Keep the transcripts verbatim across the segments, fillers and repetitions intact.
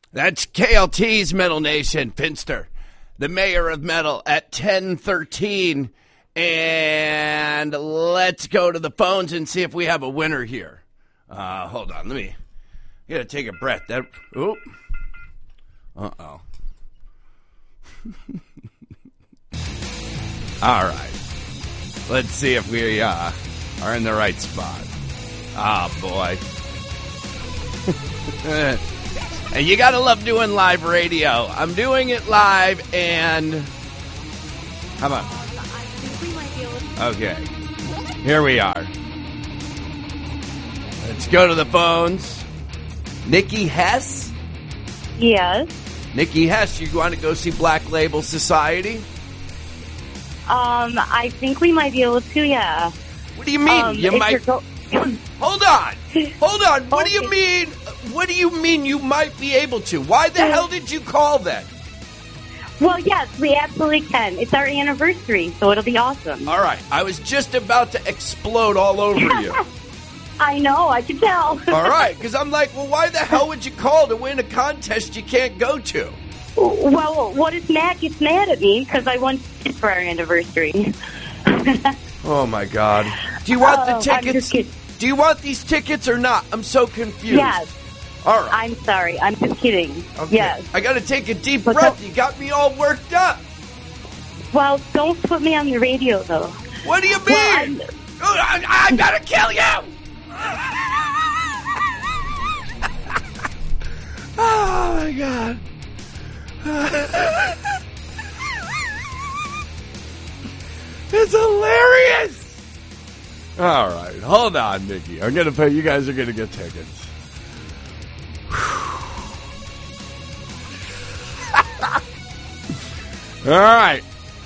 That's K L T's Metal Nation, Finster, the mayor of metal at ten thirteen. And let's go to the phones and see if we have a winner here. Uh, hold on, let me, I gotta take a breath. That, oop. Uh-oh. All right. Let's see if we uh, are in the right spot. Ah, oh, boy. And you gotta love doing live radio. I'm doing it live, and how about? Okay, here we are. Let's go to the phones. Nikki Hess? Yes. Nikki Hess, you want to go see Black Label Society? Um, I think we might be able to, yeah. What do you mean? Um, you might... Go- Hold on. Hold on. What okay. do you mean? What do you mean you might be able to? Why the hell did you call then? Well, yes, we absolutely can. It's our anniversary, so it'll be awesome. All right. I was just about to explode all over you. I know. I can tell. All right. Because I'm like, well, why the hell would you call to win a contest you can't go to? Well, what if Matt gets mad at me because I won tickets for our anniversary? Oh, my God. Do you want oh, the tickets? Do you want these tickets or not? I'm so confused. Yes. All right. I'm sorry. I'm just kidding. Okay. Yes. I got to take a deep but breath. You got me all worked up. Well, don't put me on the radio, though. What do you mean? Well, I'm, I'm going to kill you. Oh, my God. It's hilarious. All right, hold on, Nikki. I'm gonna pay. You guys are gonna get tickets. All right.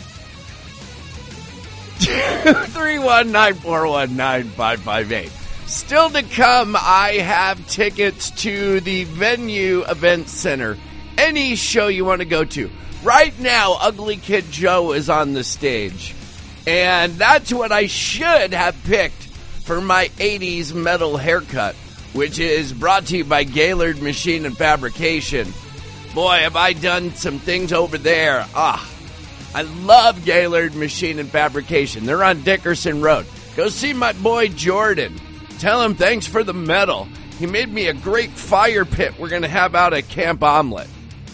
two three one, nine four one, nine five five eight. Still to come, I have tickets to the Venue Event Center. Any show you want to go to. Right now, Ugly Kid Joe is on the stage. And that's what I should have picked for my eighties metal haircut, which is brought to you by Gaylord Machine and Fabrication. Boy, have I done some things over there. Ah, I love Gaylord Machine and Fabrication. They're on Dickerson Road. Go see my boy Jordan. Tell him thanks for the medal. He made me a great fire pit we're going to have out at Camp Omelet.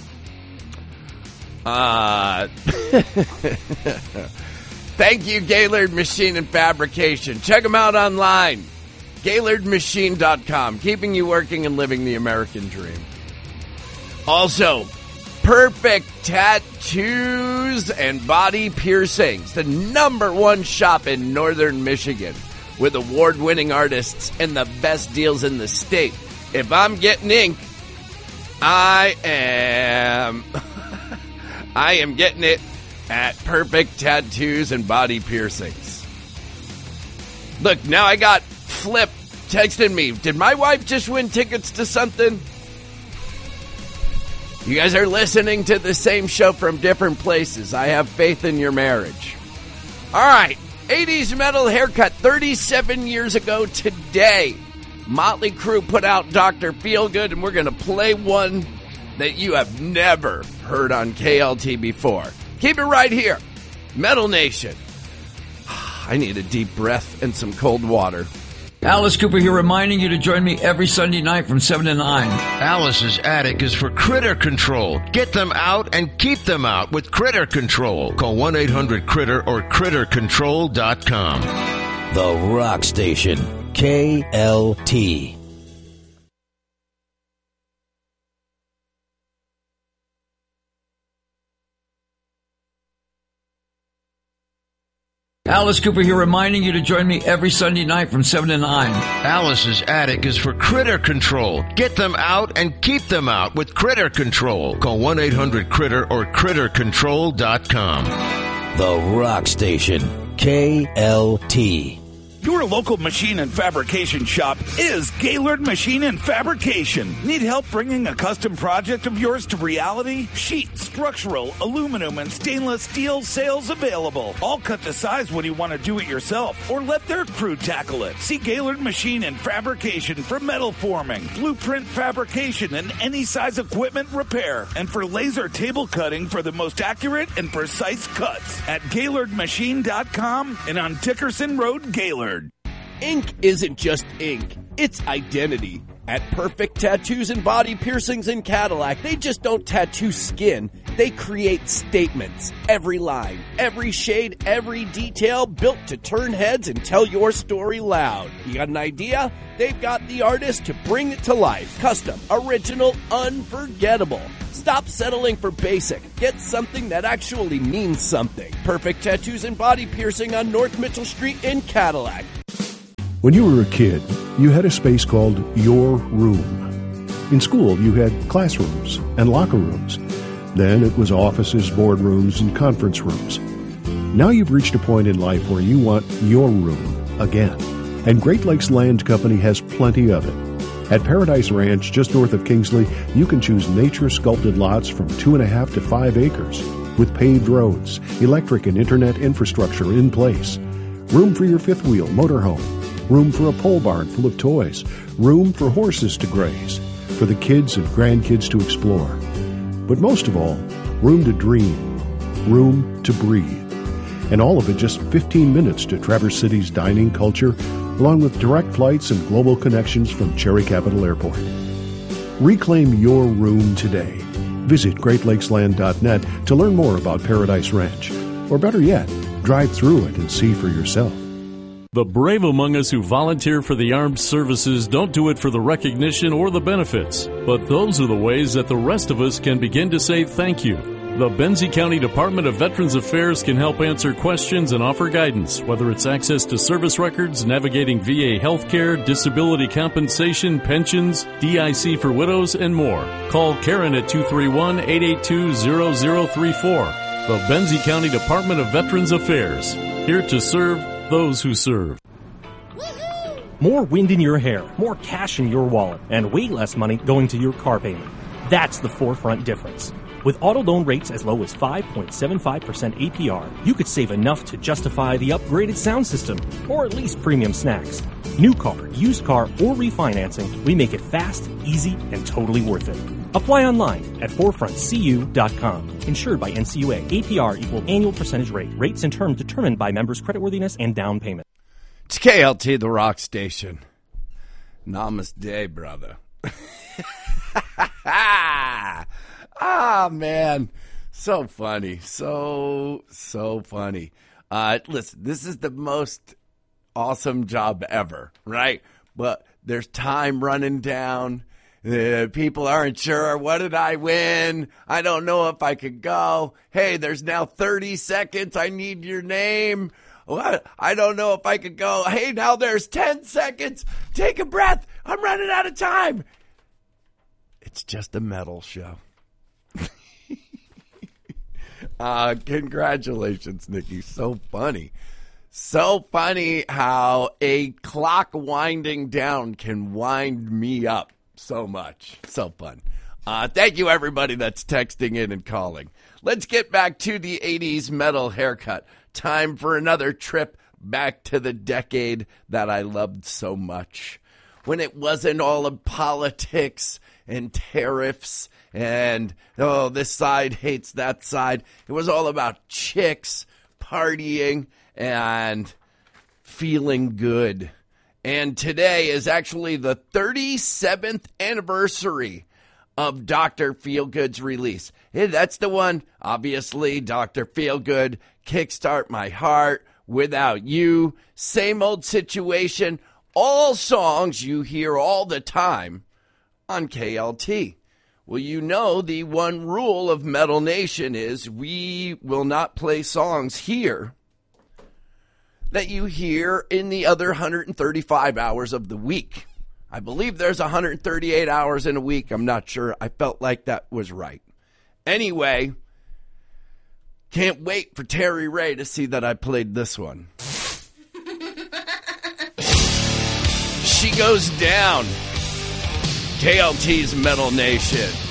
Uh... Thank you, Gaylord Machine and Fabrication. Check them out online. Gaylord Machine dot com. Keeping you working and living the American dream. Also, Perfect Tattoos and Body Piercings. The number one shop in northern Michigan. With award-winning artists and the best deals in the state. If I'm getting ink, I am... I am getting it. At Perfect Tattoos and Body Piercings. Look, now I got Flip texting me. Did my wife just win tickets to something? You guys are listening to the same show from different places. I have faith in your marriage. All right. eighties metal haircut thirty-seven years ago today. Motley Crue put out Doctor Feelgood, and we're going to play one that you have never heard on K L T before. Keep it right here. Metal Nation. I need a deep breath and some cold water. Alice Cooper here, reminding you to join me every Sunday night from seven to nine. Alice's attic is for critter control. Get them out and keep them out with Critter Control. Call one eight hundred critter or critter control dot com. The Rock Station, K L T. Alice Cooper here, reminding you to join me every Sunday night from seven to nine. Alice's attic is for critter control. Get them out and keep them out with Critter Control. Call one eight hundred critter or critter control dot com. The Rock Station, K L T. Your local machine and fabrication shop is Gaylord Machine and Fabrication. Need help bringing a custom project of yours to reality? Sheet, structural, aluminum, and stainless steel sales available. All cut to size when you want to do it yourself or let their crew tackle it. See Gaylord Machine and Fabrication for metal forming, blueprint fabrication, and any size equipment repair. And for laser table cutting for the most accurate and precise cuts at Gaylord Machine dot com and on Dickerson Road, Gaylord. Ink isn't just ink, it's identity. At Perfect Tattoos and Body Piercings in Cadillac, they just don't tattoo skin, they create statements. Every line, every shade, every detail built to turn heads and tell your story loud. You got an idea? They've got the artist to bring it to life. Custom, original, unforgettable. Stop settling for basic. Get something that actually means something. Perfect Tattoos and Body Piercing on North Mitchell Street in Cadillac. When you were a kid, you had a space called your room. In school, you had classrooms and locker rooms. Then it was offices, boardrooms, and conference rooms. Now you've reached a point in life where you want your room again. And Great Lakes Land Company has plenty of it. At Paradise Ranch, just north of Kingsley, you can choose nature-sculpted lots from two and a half to five acres with paved roads, electric and internet infrastructure in place, room for your fifth wheel motorhome, room for a pole barn full of toys, room for horses to graze, for the kids and grandkids to explore. But most of all, room to dream, room to breathe. And all of it just fifteen minutes to Traverse City's dining culture, along with direct flights and global connections from Cherry Capital Airport. Reclaim your room today. Visit Great Lakes Land dot net to learn more about Paradise Ranch. Or better yet, drive through it and see for yourself. The brave among us who volunteer for the armed services don't do it for the recognition or the benefits, but those are the ways that the rest of us can begin to say thank you. The Benzie County Department of Veterans Affairs can help answer questions and offer guidance, whether it's access to service records, navigating V A healthcare, disability compensation, pensions, D I C for widows, and more. Call Karen at two three one, eight eight two, zero zero three four. The Benzie County Department of Veterans Affairs, here to serve those who serve. More wind in your hair, more cash in your wallet, and way less money going to your car payment. That's the Forefront difference. With auto loan rates as low as five point seven five percent A P R, you could save enough to justify the upgraded sound system, or at least premium snacks. New car, used car, or refinancing, we make it fast, easy, and totally worth it. Apply online at forefront c u dot com. Insured by N C U A. A P R equal annual percentage rate. Rates and terms determined by members' creditworthiness and down payment. It's K L T, the rock station. Namaste, brother. Ah, man. So funny. So, so funny. Uh, listen, this is the most awesome job ever, right? But there's time running down. Uh, people aren't sure. What did I win? I don't know if I could go. Hey, there's now thirty seconds. I need your name. What? I don't know if I could go. Hey, now there's ten seconds. Take a breath. I'm running out of time. It's just a metal show. uh, congratulations, Nikki. So funny. So funny how a clock winding down can wind me up so much. So fun. Uh, thank you, everybody that's texting in and calling. Let's get back to the eighties metal haircut. Time for another trip back to the decade that I loved so much. When it wasn't all of politics and tariffs and, oh, this side hates that side. It was all about chicks, partying, and feeling good. And today is actually the thirty-seventh anniversary of Doctor Feelgood's release. Hey, that's the one, obviously, Doctor Feelgood, Kickstart My Heart, Without You, Same Old Situation, all songs you hear all the time on K L T. Well, you know the one rule of Metal Nation is we will not play songs here that you hear in the other one hundred thirty-five hours of the week. I believe there's one hundred thirty-eight hours in a week. I'm not sure. I felt like that was right. Anyway, can't wait for Terry Ray to see that I played this one. she goes down. K L T's Metal Nation.